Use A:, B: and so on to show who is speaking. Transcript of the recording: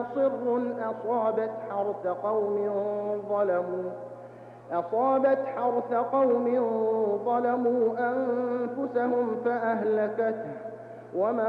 A: صر أصابت حرث قوم ظلموا أنفسهم فأهلكته وما